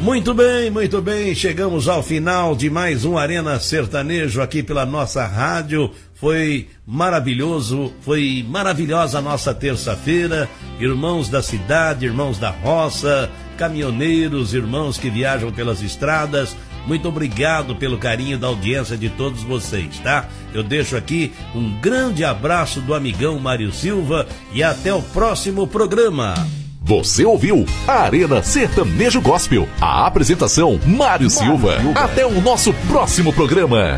Muito bem, chegamos ao final de mais um Arena Sertanejo aqui pela nossa rádio. Foi maravilhoso, foi maravilhosa a nossa terça-feira. Irmãos da cidade, irmãos da roça, caminhoneiros, irmãos que viajam pelas estradas, muito obrigado pelo carinho da audiência de todos vocês, tá? Eu deixo aqui um grande abraço do amigão Mário Silva e até o próximo programa. Você ouviu Arena Sertanejo Gospel. A apresentação Mário Silva. Até o nosso próximo programa.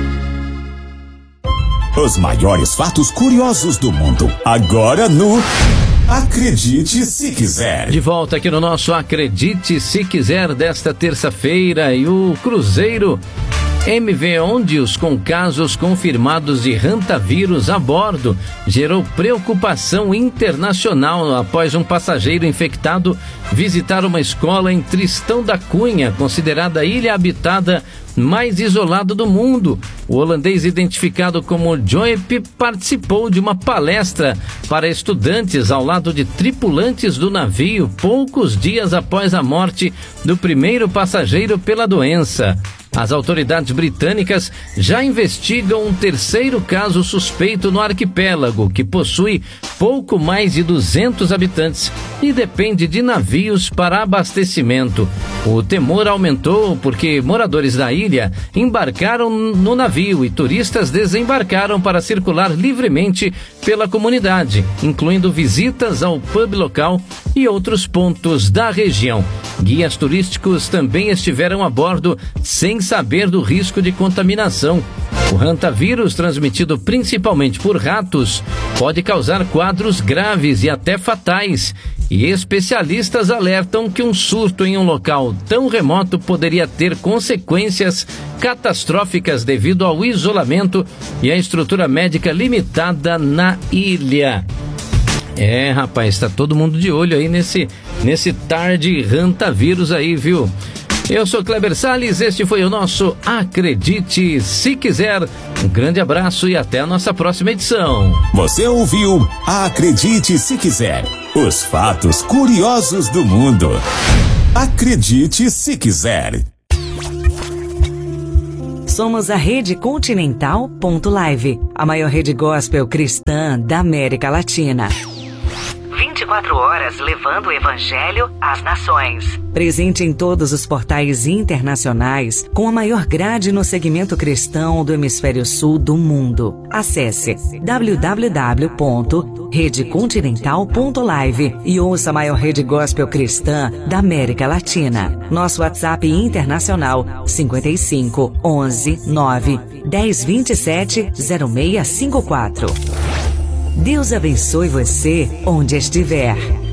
Os maiores fatos curiosos do mundo. Agora no Acredite Se Quiser. De volta aqui no nosso Acredite Se Quiser desta terça-feira. E o Cruzeiro MV Ondios, com casos confirmados de hantavírus a bordo, gerou preocupação internacional após um passageiro infectado visitar uma escola em Tristão da Cunha, considerada a ilha habitada mais isolada do mundo. O holandês, identificado como Joep, participou de uma palestra para estudantes ao lado de tripulantes do navio poucos dias após a morte do primeiro passageiro pela doença. As autoridades britânicas já investigam um terceiro caso suspeito no arquipélago, que possui pouco mais de 200 habitantes e depende de navios para abastecimento. O temor aumentou porque moradores da ilha embarcaram no navio e turistas desembarcaram para circular livremente pela comunidade, incluindo visitas ao pub local e outros pontos da região. Guias turísticos também estiveram a bordo sem saber do risco de contaminação. O hantavírus, transmitido principalmente por ratos, pode causar quadros graves e até fatais. E especialistas alertam que um surto em um local tão remoto poderia ter consequências catastróficas devido ao isolamento e à estrutura médica limitada na ilha. Rapaz, tá todo mundo de olho aí nesse tarde hantavírus aí, viu? Eu sou Kleber Salles, este foi o nosso Acredite Se Quiser. Um grande abraço e até a nossa próxima edição. Você ouviu Acredite Se Quiser. Os fatos curiosos do mundo. Acredite Se Quiser. Somos a Rede Continental.live, a maior rede gospel cristã da América Latina. 24 horas levando o Evangelho às nações. Presente em todos os portais internacionais, com a maior grade no segmento cristão do hemisfério sul do mundo. Acesse www.redecontinental.live e ouça a maior rede gospel cristã da América Latina. Nosso WhatsApp internacional 55 11 9 10 27 0654. Deus abençoe você onde estiver.